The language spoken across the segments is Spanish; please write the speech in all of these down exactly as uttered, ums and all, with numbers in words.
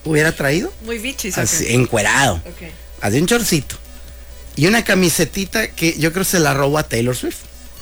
hubiera traído. Muy bichis. Así, Okay. encuerado. Okay. Así un chorcito. Y una camisetita que yo creo se la robó a Taylor Swift.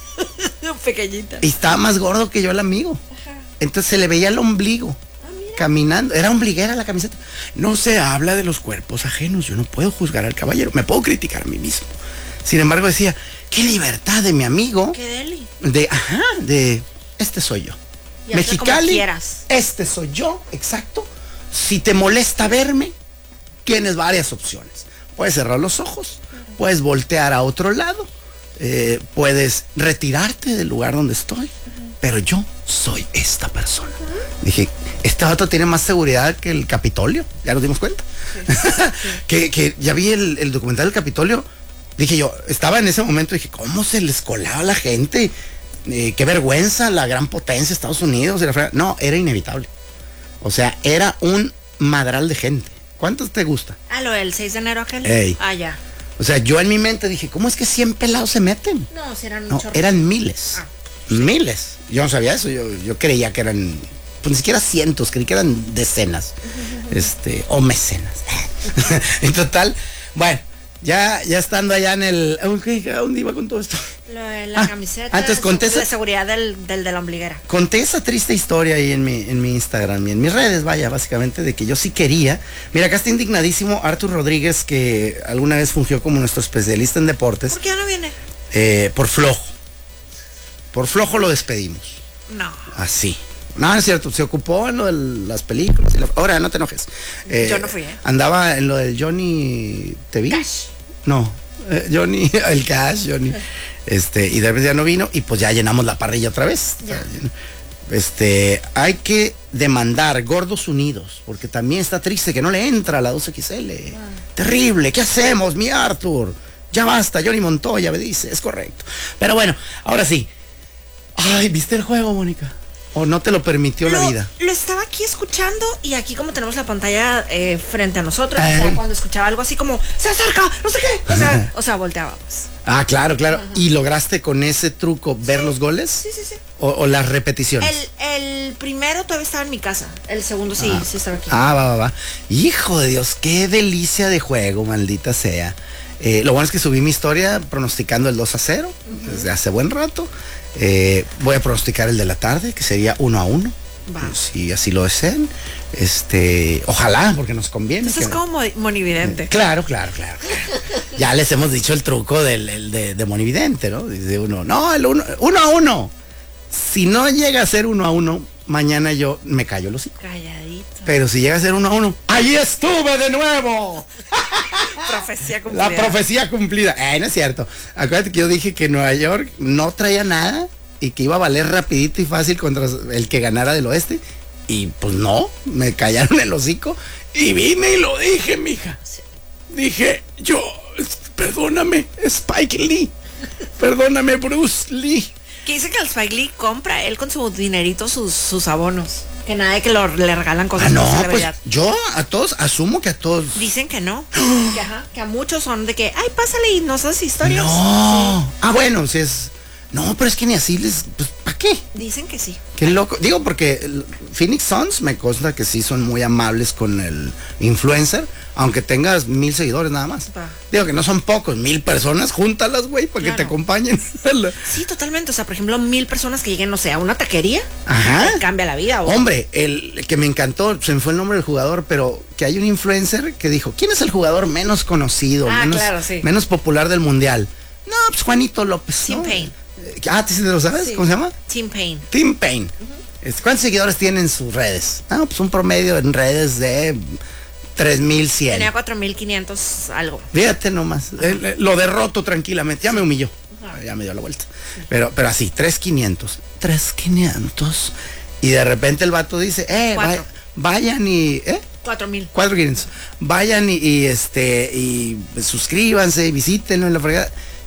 Pequeñita. Y estaba más gordo que yo el amigo. Ajá. Entonces se le veía el ombligo. Ah, mira. Caminando. Era ombliguera la camiseta. No se habla de los cuerpos ajenos. Yo no puedo juzgar al caballero. Me puedo criticar a mí mismo. Sin embargo decía, qué libertad de mi amigo. Qué deli. De, ajá, de, este soy yo. Y hazle como Mexicali, quieras. este soy yo, exacto. Si te molesta verme, tienes varias opciones. Puedes cerrar los ojos, puedes voltear a otro lado, eh, puedes retirarte del lugar donde estoy, pero yo soy esta persona. Dije, este vato tiene más seguridad que el Capitolio, ya nos dimos cuenta. Sí, sí. que, que ya vi el, el documental del Capitolio, dije yo, estaba en ese momento, dije, ¿cómo se les colaba a la gente? Eh, qué vergüenza, la gran potencia, Estados Unidos. Y la fregada. No, era inevitable. O sea, era un madral de gente. ¿Cuántos te gusta? Ah, lo del seis de enero aquel. Ey. Ah, ya. O sea, yo en mi mente dije, ¿cómo es que cien pelados se meten? No, si eran un No, chorro. eran miles. Ah. Miles. Yo no sabía eso. Yo, yo creía que eran, pues ni siquiera cientos, creí que eran decenas. este, o mecenas. En total, bueno, ya, ya estando allá en el. Okay, ¿a dónde iba con todo esto? Lo de la Ah, camiseta. antes conté esa- de seguridad del, del de la ombliguera. Conté esa triste historia ahí en mi, en mi Instagram y en mis redes, vaya, básicamente, de que yo sí quería. Mira, acá está indignadísimo Artur Rodríguez, que alguna vez fungió como nuestro especialista en deportes, ¿Por qué ya no viene? eh, por flojo. Por flojo lo despedimos. No. Así. No, no es cierto, se ocupó en lo de las películas. Y la... Ahora, no te enojes. Eh, Yo no fui, ¿eh? Andaba en lo del Johnny. ¿Te vi? Cash. No, eh, Johnny, el Cash, Johnny. Este, y de repente ya no vino y pues ya llenamos la parrilla otra vez. Ya. Este, hay que demandar Gordos Unidos, porque también está triste que no le entra a la dos equis ele. Ah. Terrible, ¿qué hacemos, mi Arthur? Ya basta, Johnny Montoya me dice, es correcto. Pero bueno, ahora sí. Ay, ¿viste el juego, Mónica? ¿O no te lo permitió Lo, la vida? lo estaba aquí escuchando y aquí como tenemos la pantalla eh, frente a nosotros, Ay. o sea, cuando escuchaba algo así como, se acerca, no sé qué. O sea, o sea volteábamos. Ah, claro, claro. ¿Y lograste con ese truco ver los goles? Sí, sí, sí. ¿O, o las repeticiones? El, el primero todavía estaba en mi casa. El segundo sí, sí estaba aquí. Ah, va, va, va. Hijo de Dios, qué delicia de juego, maldita sea. Eh, lo bueno es que subí mi historia pronosticando el dos a cero desde hace buen rato. Eh, voy a pronosticar el de la tarde, que sería uno a uno. Va. Si así lo desean. Este, ojalá, porque nos conviene. Entonces que- es como mo- monividente. Claro, claro, claro, claro. Ya les hemos dicho el truco del el de, de monividente, ¿no? Dice uno, no, el uno, uno a uno. Si no llega a ser uno a uno, mañana yo me callo los hocico. Calladito. Pero si llega a ser uno a uno, ¡ahí estuve de nuevo! Profecía cumplida. La profecía cumplida. Eh, no es cierto. Acuérdate que yo dije que Nueva York no traía nada y que iba a valer rapidito y fácil contra el que ganara del oeste. Y pues no, me callaron el hocico y vine y lo dije, mija. Dije, yo, perdóname, Spike Lee. Perdóname, Bruce Lee. Que dice que el Spike Lee compra él con su dinerito sus, sus abonos. Que nada de que lo, le regalan cosas Ah, de no, pues celebridad. yo a todos, asumo que a todos. Dicen que no. que, ajá, que a muchos son de que, ay, pásale y nos haces historias. No. Ah, bueno, si es. No, pero es que ni así les. Pues, ¿para qué? Dicen que sí. Qué loco. Digo, porque el Phoenix Suns me consta que sí son muy amables con el influencer, aunque tengas mil seguidores nada más. Va. Digo que no son pocos, mil personas, júntalas, güey, para que Claro. te acompañen. Sí, totalmente. O sea, por ejemplo, mil personas que lleguen, no sé, a una taquería. Ajá. te Cambia la vida. O... Hombre, el, el que me encantó, se me fue el nombre del jugador, pero que hay un influencer que dijo, ¿quién es el jugador menos conocido, Ah, menos, claro, sí. menos popular del mundial? No, pues Juanito López. Tim ¿no? Payne. Eh, Ah, ¿tú sí lo sabes? Sí. ¿Cómo se llama? Tim Payne. Tim Payne. Este, ¿cuántos seguidores tiene en sus redes? Ah, pues un promedio en redes de tres mil cien. Tenía cuatro mil quinientos algo. Fíjate nomás. Eh, eh, lo derroto tranquilamente. Ya me humilló. Ajá. Ya me dio la vuelta. Pero, pero así, tres mil quinientos. tres mil quinientos. Y de repente el vato dice, eh, Cuatro. vay- vayan y. ¿Eh? cuatro mil. cuatro mil quinientos. Vayan y, y, este. Y suscríbanse y visítenlo en la fregada.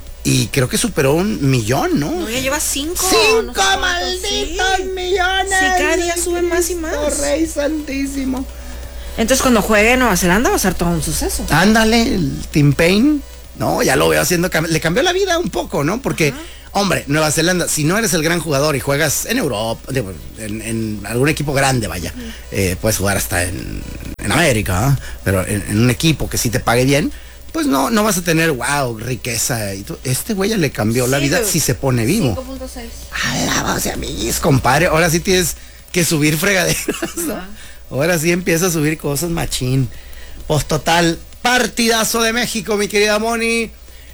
Y creo que superó un millón, ¿no? No, ya lleva cinco. ¡Cinco no sé cuántos, malditos sí. millones! Sí, cada día sube más y más. Oh, Rey Santísimo. Entonces cuando juegue en Nueva Zelanda va a ser todo un suceso. Ándale, el Tim Payne. No, ya lo veo haciendo. cam- Le cambió la vida un poco, ¿no? Porque, Ajá. Hombre, Nueva Zelanda, si no eres el gran jugador y juegas en Europa, digo, en, en algún equipo grande, vaya, eh, puedes jugar hasta en, en América, ¿eh? Pero en, en un equipo que sí te pague bien, pues no, no vas a tener, wow, riqueza. Y todo. Este güey ya le cambió la Sí, vida güey. si se pone vivo. cinco punto seis. Alaba, o sea, mis compadre, ahora sí tienes que subir fregaderas, ¿no? Ajá. Ahora sí empieza a subir cosas machín. Pues total, partidazo de México, mi querida Moni.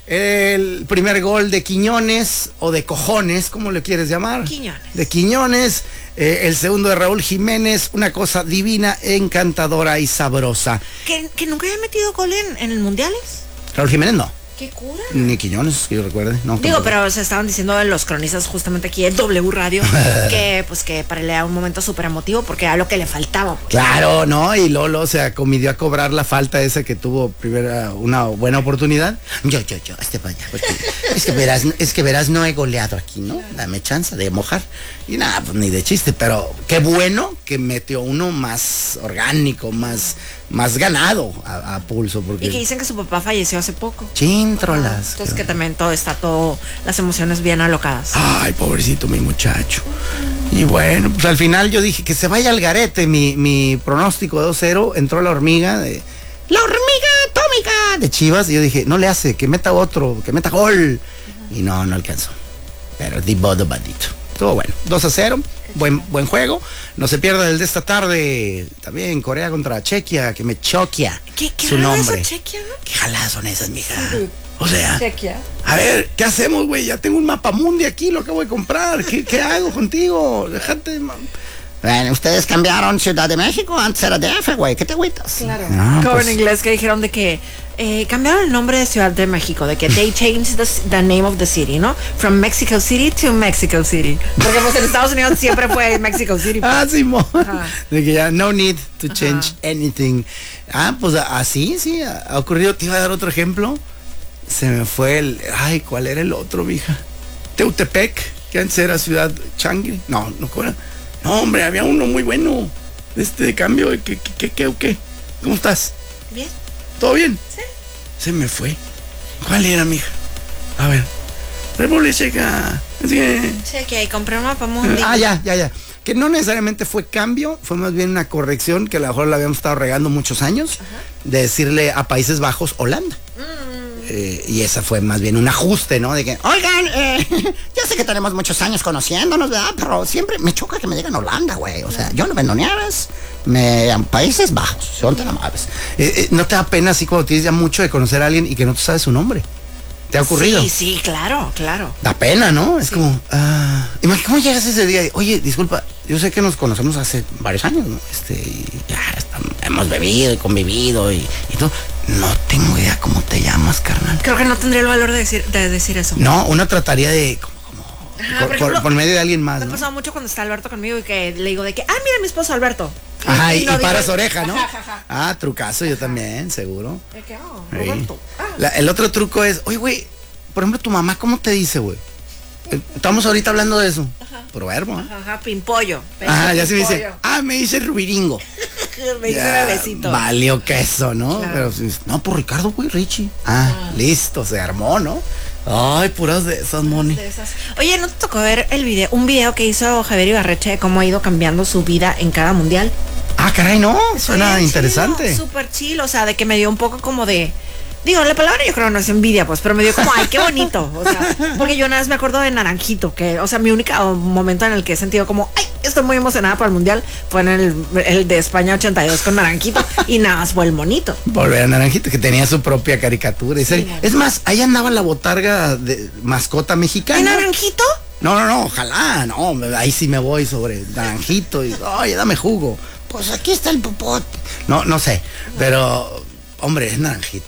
El primer gol de Quiñones, o de Cojones, ¿cómo le quieres llamar? Quiñones. De Quiñones. Eh, el segundo de Raúl Jiménez, una cosa divina, encantadora y sabrosa. Que, que nunca había metido gol en, en el mundiales. Raúl Jiménez no. Qué cura. Ni Quiñones, que yo recuerde. No, Digo, tampoco. pero se estaban diciendo los cronistas justamente aquí en W Radio que pues que para él era un momento súper emotivo porque era lo que le faltaba. Pues. Claro, ¿no? Y Lolo se acomidió a cobrar la falta esa que tuvo primera, una buena oportunidad. Yo, yo, yo, este para allá. Porque es que verás, es que verás, no he goleado aquí, ¿no? Dame chance de mojar. Y nada, pues ni de chiste, pero qué bueno que metió uno más orgánico, más, más ganado a, a pulso. Porque... Y que dicen que su papá falleció hace poco. Chintrolas. Entonces que también todo está todo, las emociones bien alocadas. Ay, pobrecito mi muchacho. Y bueno, pues al final yo dije que se vaya al garete mi, mi pronóstico de dos cero. Entró la hormiga de... La hormiga atómica de Chivas. Y yo dije, no le hace, que meta otro, que meta gol. Uh-huh. Y no, no alcanzó. Pero di bodo bandito. Estuvo bueno. dos a cero. Buen, buen juego. No se pierda el de esta tarde. También Corea contra Chequia, que me choquia ¿Qué, qué su nombre. Eso, Chequia, ¿no? ¿Qué jaladas son esas, mija? Sí. O sea, Chequia. A ver, ¿qué hacemos, güey? Ya tengo un mapa mundi aquí, lo acabo de comprar. ¿Qué, qué hago contigo? Déjate. Bueno, ustedes cambiaron Ciudad de México, antes era D F, güey. ¿Qué te agüitas? Claro. No, Como pues, en inglés que dijeron de que eh, cambiaron el nombre de Ciudad de México, de que they changed the, the name of the city, ¿no? From Mexico City to Mexico City. Porque pues en Estados Unidos siempre fue Mexico City. Pues. Ah, Simón. Ajá. De que ya no need to Ajá. change anything. Ah, pues así, sí, ha ha ocurrido. Te iba a dar otro ejemplo. Se me fue el... Ay, ¿cuál era el otro, mija? Teutepec, que antes era Ciudad Changi. No, no, ¿cómo era? No, hombre, había uno muy bueno. Este de cambio, ¿qué, qué, qué, qué, qué? ¿Cómo estás? Bien. ¿Todo bien? Sí. Se me fue. ¿Cuál era, mija? A ver. República Checa. Así que... Chequia y compré un mapa mundi. Ah, ya, ya, ya. Que no necesariamente fue cambio, fue más bien una corrección que a lo mejor la habíamos estado regando muchos años, ajá, de decirle a Países Bajos Holanda. Mm. Eh, y esa fue más bien un ajuste, ¿no? De que, oigan, eh, ya sé que tenemos muchos años conociéndonos, ¿verdad? Pero siempre me choca que me digan Holanda, güey. O sea, yo no vendo nieves, me llaman Países Bajos, son tan amables. Eh, eh, ¿No te da pena así cuando tienes ya mucho de conocer a alguien y que no te sabes su nombre? ¿Te ha ocurrido? Sí, sí, claro, claro. Da pena, ¿no? Es sí. como, ah, ¿cómo llegas ese día? Oye, disculpa, yo sé que nos conocemos hace varios años, ¿no? Este, y ya estamos, hemos bebido y convivido y, y todo. No tengo idea cómo te llamas, carnal. Creo que no tendría el valor de decir, de decir eso. No, uno trataría de, como, como, Ajá, por, por, ejemplo, por, por medio de alguien más, me ¿no? ha pasado mucho cuando está Alberto conmigo y que le digo de que, ah, mira mi esposo Alberto. Ajá, y, y, no y paras digo, oreja, ¿no? Ajá, ajá. Ah, trucazo, yo también, seguro. De que, oh, Sí. Roberto. Ah. La, el otro truco es, oye, güey, por ejemplo, tu mamá, ¿cómo te dice, güey? Estamos ahorita hablando de eso. Ajá. Proverbo, ¿eh? Ajá, ajá, pimpollo. Ajá, ya se me dice, Pimpollo. ah, me dice Rubiringo. Me dice Ya, bebecito. valió queso, ¿no? Claro. Pero si- no, por Ricardo, güey, Richie. Ah, Ah. listo, se armó, ¿no? Ay, puras de esas, Moni. De esas. Oye, ¿no te tocó ver el video, un video que hizo Javier Ibarreche de cómo ha ido cambiando su vida en cada mundial? Ah, caray, no, suena Bien interesante. chido, súper chill, o sea, de que me dio un poco como de... Digo, la palabra yo creo no es envidia, pues, pero me dio como, ay, qué bonito. O sea, porque yo nada más me acuerdo de Naranjito, que, o sea, mi único momento en el que he sentido como, ay, estoy muy emocionada para el mundial, fue en el, el de España ochenta y dos con Naranjito, y nada más fue el monito. Volver a Naranjito, que tenía su propia caricatura. Y serie. Sí, Es más, ahí andaba la botarga de mascota ¿Y mexicana. Naranjito? No, no, no, ojalá, no, ahí sí me voy sobre Naranjito y, oye, dame jugo. Pues aquí está el popote. No, no sé, pero, hombre, es Naranjito.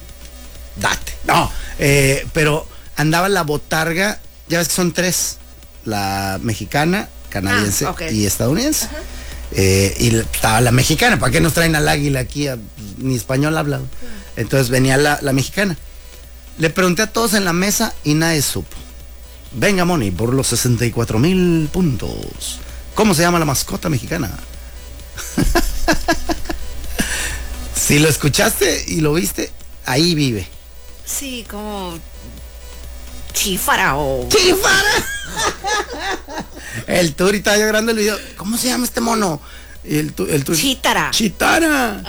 Date. No, eh, pero andaba la botarga, ya ves que son tres, la mexicana, canadiense Ah, ok. y estadounidense. Eh, y la- estaba la mexicana, ¿para qué nos traen al águila aquí? A- ni español habla. Entonces venía la, la mexicana. Le pregunté a todos en la mesa y nadie supo. Venga, Moni, por los sesenta y cuatro mil puntos. ¿Cómo se llama la mascota mexicana? Si lo escuchaste y lo viste, ahí vive. Sí, como... Chífara o... ¡Chífara! El Turi estaba yo grabando el video. ¿Cómo se llama este mono? Y el, tu- el Turi. Chítara. Chitara.